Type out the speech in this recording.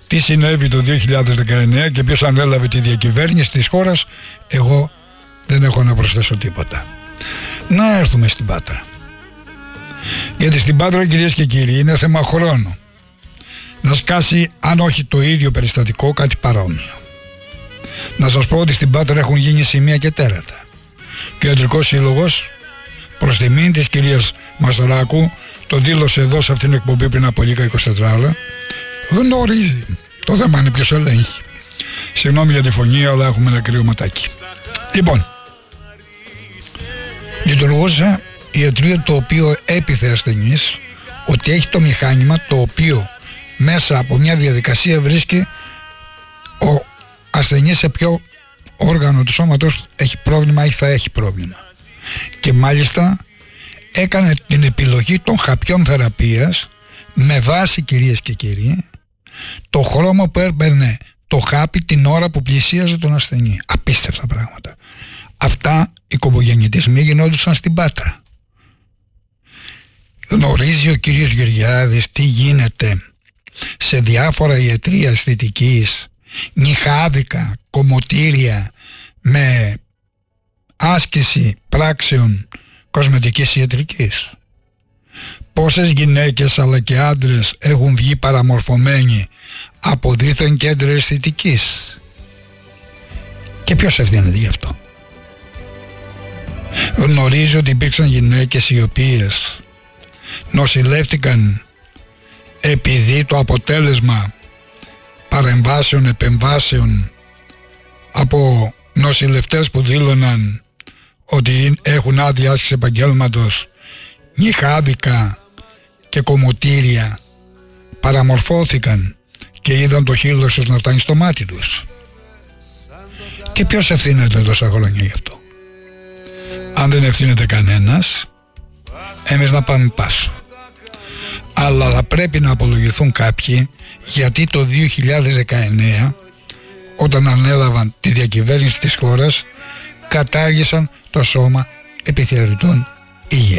τι συνέβη το 2019 και ποιος ανέλαβε τη διακυβέρνηση της χώρας, εγώ δεν έχω να προσθέσω τίποτα. Να έρθουμε στην Πάτρα. Γιατί στην Πάτρα, κυρίες και κύριοι, είναι θέμα χρόνου να σκάσει, αν όχι το ίδιο περιστατικό, κάτι παρόμοιο. Να σας πω ότι στην Πάτρα έχουν γίνει σημεία και τέρατα. Και ο Ιατρικός Σύλλογος, προς τιμήν της κυρίας Μαστοράκου, το δήλωσε εδώ σε αυτήν την εκπομπή πριν από λίγα 24 ώρα, γνωρίζει. Το θέμα είναι ποιος ελέγχει. Συγγνώμη για τη φωνή, αλλά έχουμε ένα κρύο ματάκι. Λοιπόν, λειτουργούσε ιατρείο το οποίο έπιθε ασθενείς ότι έχει το μηχάνημα το οποίο μέσα από μια διαδικασία βρίσκει ο ασθενής σε ποιο όργανο του σώματος έχει πρόβλημα ή θα έχει πρόβλημα. Και μάλιστα έκανε την επιλογή των χαπιών θεραπείας με βάση, κυρίες και κύριοι, το χρώμα που έπαιρνε το χάπι την ώρα που πλησίαζε τον ασθενή. Απίστευτα πράγματα. Αυτά οι κομπογεννητισμοί γινόντουσαν στην Πάτρα. Γνωρίζει ο κύριος Γεωργιάδης τι γίνεται σε διάφορα ιατρεία αισθητικής, νυχάδικα, κομμωτήρια με άσκηση πράξεων κοσμετικής ιατρικής? Πόσες γυναίκες αλλά και άντρες έχουν βγει παραμορφωμένοι από δίθεν κέντρα αισθητικής? Και ποιος ευθύνεται γι' αυτό? Γνωρίζει ότι υπήρξαν γυναίκες οι οποίες νοσηλεύτηκαν επειδή το αποτέλεσμα παρεμβάσεων, επεμβάσεων από νοσηλευτές που δήλωναν ότι έχουν άδεια άσκηση επαγγέλματος, νυχάδικα και κομμωτήρια, παραμορφώθηκαν και είδαν το χείλος τους να φτάνει στο μάτι τους. Και ποιος ευθύνεται τόσα χρόνια γι' αυτό? Αν δεν ευθύνεται κανένας, εμείς να πάμε πάσο. Αλλά θα πρέπει να απολογηθούν κάποιοι, γιατί το 2019, όταν ανέλαβαν τη διακυβέρνηση της χώρας, κατάργησαν το σώμα επιθεωρητών υγείας.